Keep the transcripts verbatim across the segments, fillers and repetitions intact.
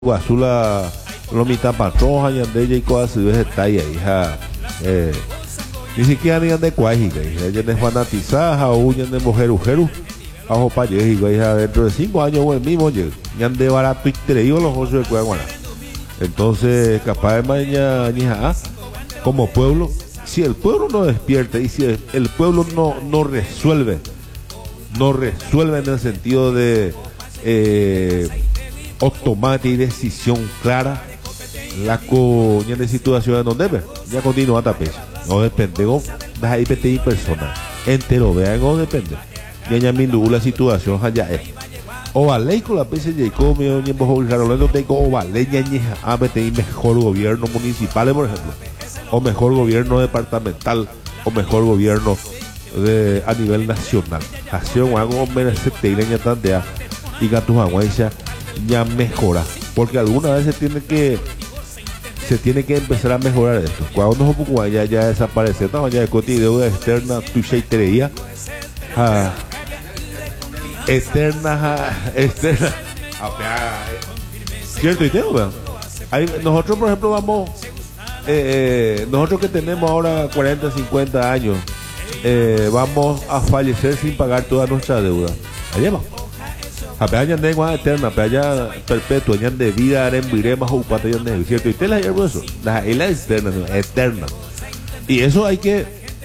Guazula lo mitad patroja y ande y cosas y ves está ahí hija eh ni siquiera ni ande cuaji ella es fanatizada o ya de mujer ujeru ajo pa ye hija dentro de cinco años o el mismo ye ya ande barato y treído los ojos de cuaguana. Entonces capaz de mañana hija como pueblo, si el pueblo no despierta y si el, el pueblo no no resuelve no resuelve en el sentido de eh, automática y decisión clara, la coña de situación en donde ve ya continúa tapes no depende de ahí P T I personal entero vean no depende ya ya mi la situación allá es o vale con la P C J como yo ni bajo el Rolando tengo o vale ya ni a P T I mejor gobierno municipal por ejemplo o mejor gobierno departamental o mejor gobierno de a nivel nacional así o algo merece te ya tantea y gatos aguaisa ya mejora porque alguna vez se tiene que se tiene que empezar a mejorar esto cuando no poco ya ya desaparece no ya de coti deuda externa tu sheitería ah, externa ah, externa ah, cierto y tengo vean ahí nosotros por ejemplo vamos eh, eh, nosotros que tenemos ahora cuarenta cincuenta años eh, vamos a fallecer sin pagar toda nuestra deuda allá vamos a peña de agua eterna, peña perpetua, ya de vida en virema o patayan de cierto y te la hierba eso, la isla externa, eterna. Y eso hay que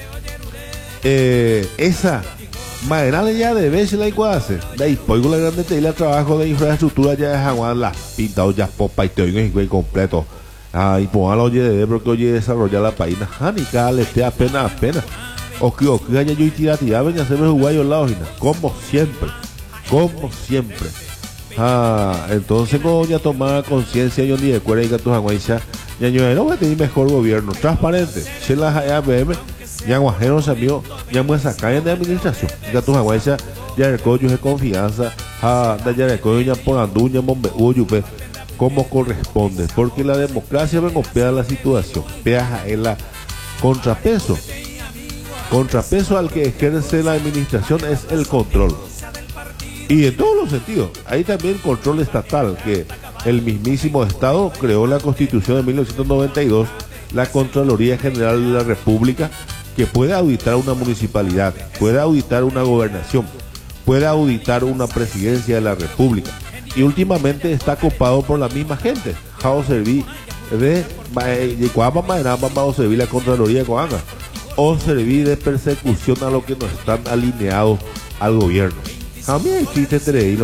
eh, esa manera ya de ver si la hace. De ahí pues la grande te la trabajo de infraestructura ya es agua la pinta o ya popa y te oigo y completo. Ah, y póngalo oye de porque oye desarrollar la paina, janica le esté apenas apenas. O que o que haya yo y tira tira venga a hacerme jugar yo lados como siempre. Como siempre. Ah, entonces como ya tomar conciencia yo ni de cuerda y gatos aguaisa ya yo no voy a tener mejor gobierno transparente si las A B M ya guajeros amigos ya muestra caen de administración gatos aguaisa ya el coño de confianza ah ya el coño ya por anduña bombe uyupe como corresponde porque la democracia me golpea la situación pea en la contrapeso contrapeso al que ejerce la administración es el control. Y en todos los sentidos, hay también control estatal, que el mismísimo Estado creó la Constitución de mil novecientos noventa y dos, la Contraloría General de la República, que puede auditar una municipalidad, puede auditar una gobernación, puede auditar una presidencia de la República. Y últimamente está copado por la misma gente. Jao serví de Yecuapa Maenapa, o serví la Contraloría de Coanga, o serví de persecución a los que no están alineados al gobierno. A mí existe tres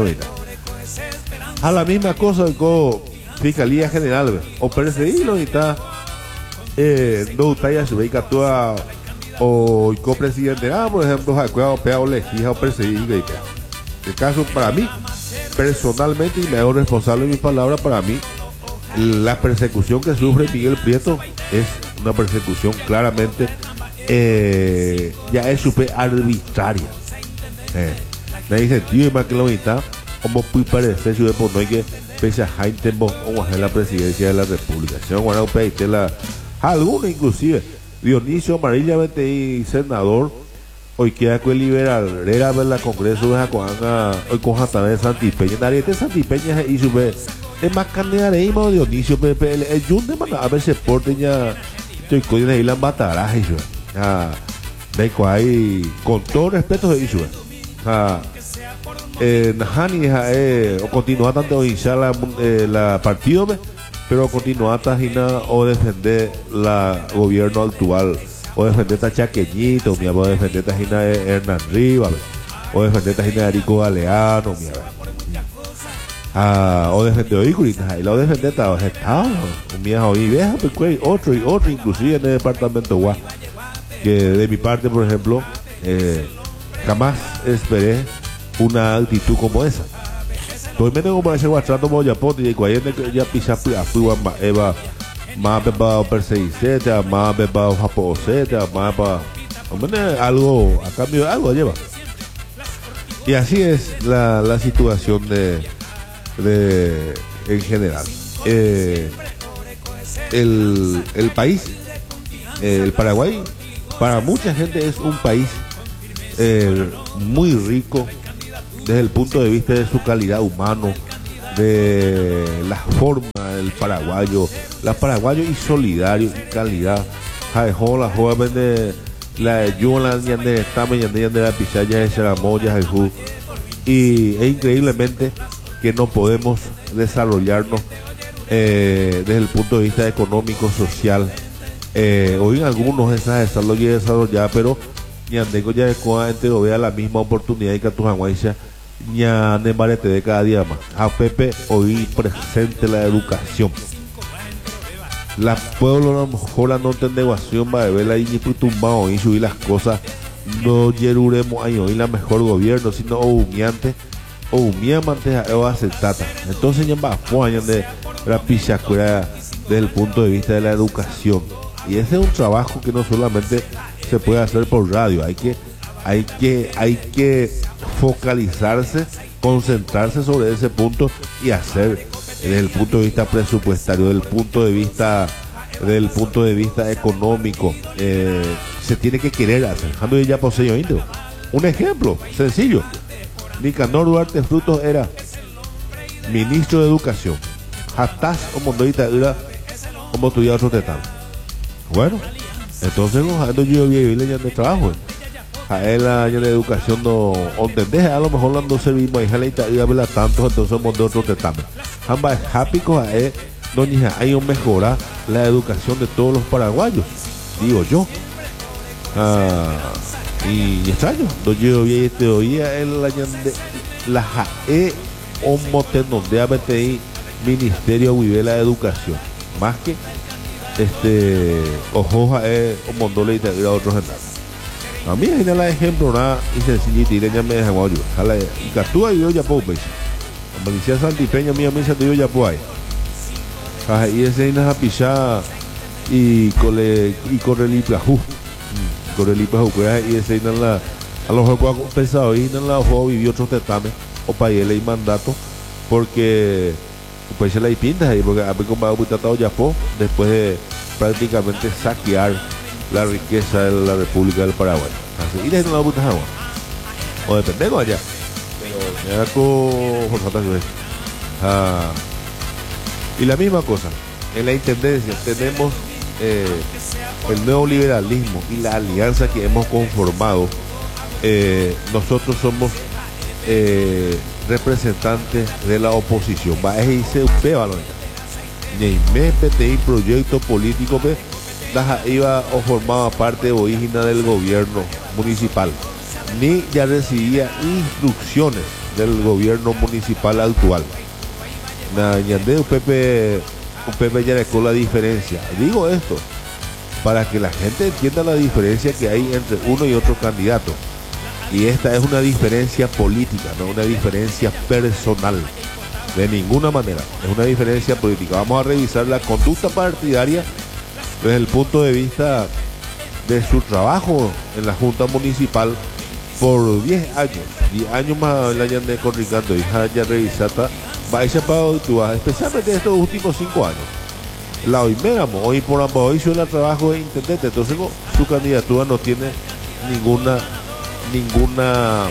a la misma cosa con Fiscalía General o perseguirlo y está eh, no está se ve que actúa o copresidente ah por ejemplo Jacueo Pea Legia o perseguir el caso para mí personalmente y me hago responsable de mis palabras para mí la persecución que sufre Miguel Prieto es una persecución claramente eh, ya es súper arbitraria eh. Me dice tío y más que lo mitad como puede parecer si no hay que pese a Jaime o a la presidencia de la República si no van a la algunos inclusive Dionisio Amarilla y senador hoy queda con el liberal era ver la congreso de Jacoanga hoy con Jatán de Santipeña Nariete Santipeña y sube es más caneareima Dionisio P P L el Yunde a ver se porte ya estoy con ahí la bataraje ah de cual con todo respeto de Isue ah eh, Nahani eh, o continuar tanto iniciar la, eh, la partido pero continuar tajina o defender la gobierno actual o defender esta chaqueñito mi o defender tajina de Hernán Rivas o defender tajina de Erico Galeano mi ah o defender hoy y lo defender estaba estado mi hoy vieja pues otro y otro inclusive en el departamento Gua que de mi parte por ejemplo eh, jamás esperé una actitud como esa. Estoy menos como ese guachato moyapote y cuando ya pisa a fuga eva más beba perseguirse, más beba japose, más para algo a cambio de algo lleva. Y así es la, la situación de, de en general. Eh, el, el país, eh, el Paraguay, para mucha gente es un país eh, muy rico desde el punto de vista de su calidad humano, de la forma del paraguayo, la paraguayo y solidario y calidad. Jaijo la joven de la Yula de estamos y de la Pizaya de Charamoya, y es increíblemente que no podemos desarrollarnos eh, desde el punto de vista económico, social. Eh, hoy en algunos de esas desarrollos desarrolladas, pero ñandeco ya de coa entero vea la misma oportunidad y que tu janguaiza ñande barete de cada día más. A Pepe hoy presente la educación. La pueblo a lo mejor la no tener negocio va a ver la y tumbado y subir las cosas. No yeruremos ahí hoy la mejor gobierno, sino humiante o humiamante o aceptata. Entonces ya va a de la pichacura desde el punto de vista de la educación. Y ese es un trabajo que no solamente se puede hacer por radio, hay que, hay que, hay que focalizarse, concentrarse sobre ese punto y hacer desde el punto de vista presupuestario, desde el punto de vista, del punto de vista económico, eh, se tiene que querer hacer. Ya posee índigo. Un ejemplo sencillo: Nicanor Duarte Frutos era ministro de Educación. Hatás o Mondoita era como estudiar otro tetán. Bueno, entonces no yo vi de trabajo. A él la de educación no entendés, a lo mejor no servimos y la iba a verla tanto, entonces monté otro tetán. Ambas happy a él, donde hay un mejorar la educación de todos los paraguayos, digo yo. Ah, y extraño, no yo vi este oía el la de la jae o donde a B T I Ministerio de la Educación, más que este ojoja es un mondole y te dirá otro gente. A mí es la ejemplo nada y sencillito y ya me dejan oír. Jala y catúa y yo ya puedo ver. La policía santipeña mía me dice yo ya puedo. Y ese es a pisar y corre y corre el plajú. Corre el plajú y ese es la a lo mejor pensado y en la ojo vivió otros tetames o para él hay mandato porque pues se la pinta ahí porque a ver cómo va a tratado ya po después de prácticamente saquear la riqueza de la República del Paraguay. Así y desde la puta agua o dependemos allá, pero ya con ah, y la misma cosa en la intendencia tenemos eh, el neoliberalismo y la alianza que hemos conformado. Eh, nosotros somos eh, representantes de la oposición. Va a decir usted, ni me P T I proyecto político que iba o formaba parte original del gobierno municipal, ni ya recibía instrucciones del gobierno municipal actual. Na ñande un Pepe, un Pepe ya dejó la diferencia. Digo esto para que la gente entienda la diferencia que hay entre uno y otro candidato. Y esta es una diferencia política, no una diferencia personal. De ninguna manera. Es una diferencia política. Vamos a revisar la conducta partidaria desde el punto de vista de su trabajo en la Junta Municipal por diez años. diez años más la hayan de con Ricardo y ya revisata. Vaya para especialmente estos últimos cinco años. La hoy Méramo, hoy por ambos hizo el trabajo de intendente. Entonces no, su candidatura no tiene ninguna ninguna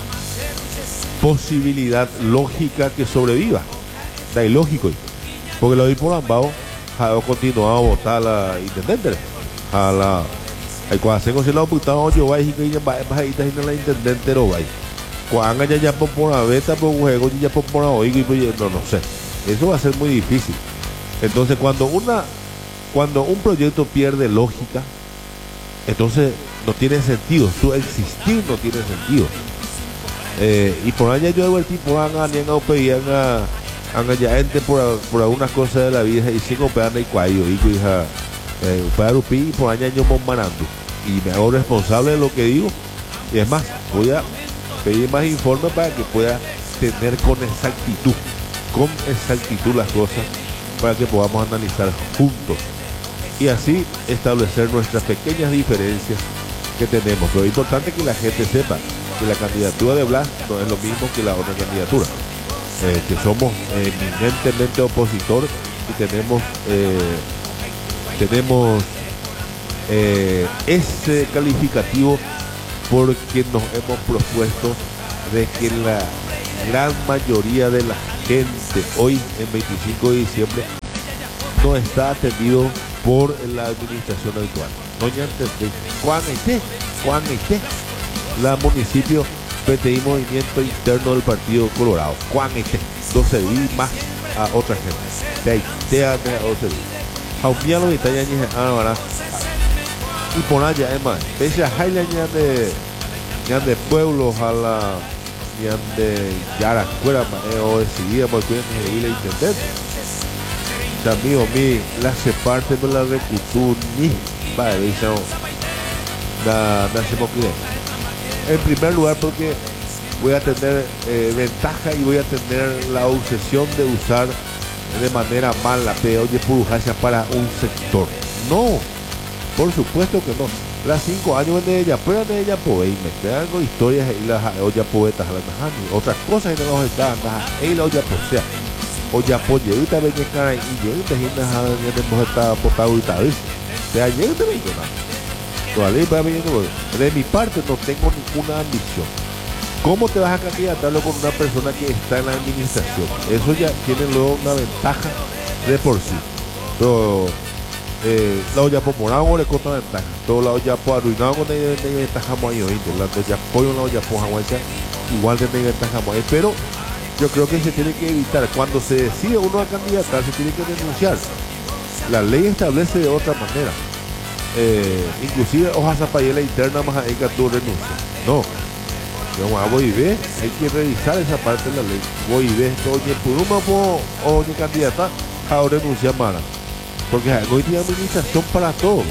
posibilidad lógica que sobreviva. Da ilógico, porque lo vi por ambao, ha continuado a votar a la intendente. A la hay cuando hacemos el diputado yo voy y que ya va a ir a la intendente o vai. Cuando ya ya por una beta por un juego ya por una oigo y no no sé. Eso va a ser muy difícil. Entonces cuando una cuando un proyecto pierde lógica, entonces no tiene sentido, su existir no tiene sentido. Eh, y por allá yo el tipo hagan a pedían a ya gente por, por algunas cosas de la vida y sigo pegando el cuello y hija para rupi y por allá yo manando y me hago responsable de lo que digo y es más voy a pedir más informe para que pueda tener con exactitud con exactitud las cosas para que podamos analizar juntos y así establecer nuestras pequeñas diferencias que tenemos. Pero es importante que la gente sepa que la candidatura de Blas no es lo mismo que la otra candidatura, eh, que somos eminentemente opositor y tenemos eh, tenemos eh, ese calificativo porque nos hemos propuesto de que la gran mayoría de las gente hoy en veinticinco de diciembre no está atendido por la administración habitual. No ya entendí. Juan Este, Juan Este, la municipio P T I Movimiento Interno del Partido Colorado. Juan Este, doce mil más a otra gente. De ahí, te a doce mil. Aunque ya lo está ya ni ahora. Y por allá, es más, pese a Jaila de ya de pueblos a la ya de Yaracuera, o decidía por que ir a entender. Amigo mío, la se parte de la recutu ni va a ver la hacemos que en primer lugar porque voy a tener eh, ventaja y voy a tener la obsesión de usar de manera mala pero oye purujacha para un sector. No, por supuesto que no. Las cinco años de ella, pero de ella pues y me quedan con historias y las olla poetas otras cosas y no los están y la olla posea o ya pues llegué también que cae y llegué te ginas a ya tenemos esta potado y tal vez te llegué también que no todavía para mí de mi parte no tengo ninguna ambición. ¿Cómo te vas a candidatarlo con una persona que está en la administración? Eso ya tiene luego una ventaja de por sí. Pero eh, la olla por morado le contra ventaja, todo la olla por arruinado con ella ventaja muy hoy, la olla pollo la olla por jaguacha igual de ventaja muy, pero yo creo que se tiene que evitar. Cuando se decide uno a candidatar, se tiene que denunciar. La ley establece de otra manera. Eh, inclusive hojas zapayela interna más ahí que tú renuncias. No. Yo voy y ve, hay que revisar esa parte de la ley. Voy y ve, oye, por uno o ni candidata, ahora renuncia mala. Porque hoy tiene administración para todo.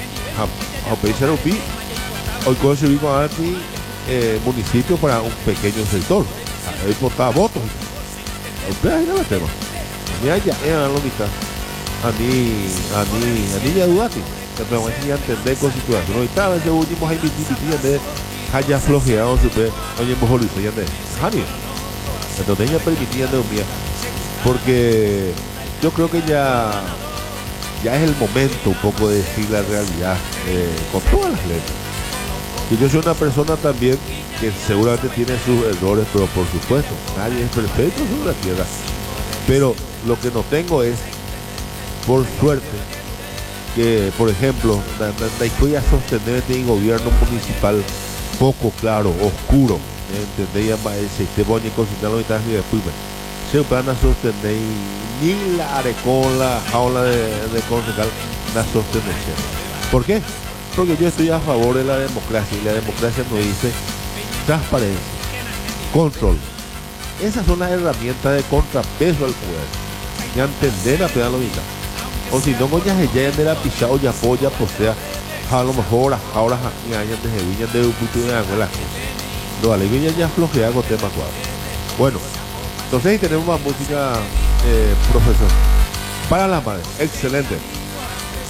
A pesar de que hoy conseguimos aquí eh, municipio para un pequeño sector. Ahí votaba votos. Ustedes ahí no lo tenemos. Ni allá, era la mitad. A mí, a mí, a mí ya dudaste. Pero me voy a entender con situación. Hoy tal vez se últimos ahí mi de haya flojeado super. Oye, mejor lo ya de Javier. Entonces ella permitía de un día. Porque yo creo que ya, ya es el momento un poco de decir la realidad eh, con todas las letras. Y yo soy una persona también que seguramente tiene sus errores, pero por supuesto, nadie es perfecto sobre la tierra. Pero lo que no tengo es, por suerte, que, por ejemplo, voy a sostener este gobierno municipal poco claro, oscuro, ¿entendéis? El sistema de cocinar y tal, y después se van a sostener ni la arecola, jaula de, de concejal, la sostener. ¿Por qué? Porque yo estoy a favor de la democracia y la democracia nos dice transparencia, control. Esas son las herramientas de contrapeso al poder. Ya entender a pedal vida. O si no, ya se ya de la pichao, ya polla, pues sea, a lo mejor ahora y años de viñas de un punto de abuela. Lo alegría ya flojea con tema cuadro. Bueno, entonces ahí tenemos más música, eh, profesor. Para la madre, excelente.